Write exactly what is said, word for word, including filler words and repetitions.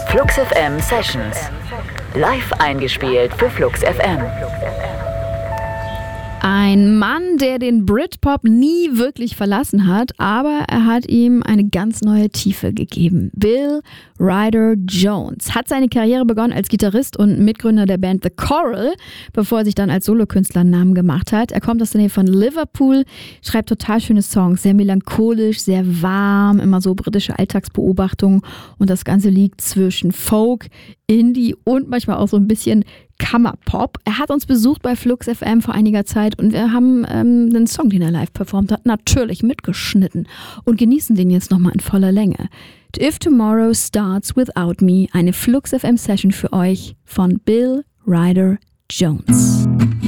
Flux F M Sessions. Live eingespielt für Flux F M. Ein Mann, der den Britpop nie wirklich verlassen hat, aber er hat ihm eine ganz neue Tiefe gegeben. Bill Ryder Jones hat seine Karriere begonnen als Gitarrist und Mitgründer der Band The Coral, bevor er sich dann als Solokünstler einen Namen gemacht hat. Er kommt aus der Nähe von Liverpool, schreibt total schöne Songs, sehr melancholisch, sehr warm, immer so britische Alltagsbeobachtungen und das Ganze liegt zwischen Folk, Indie und manchmal auch so ein bisschen Kammerpop. Er hat uns besucht bei Flux F M vor einiger Zeit und wir haben ähm, den Song, den er live performt hat, natürlich mitgeschnitten und genießen den jetzt nochmal in voller Länge. If Tomorrow Starts Without Me, eine Flux F M Session für euch von Bill Ryder Jones.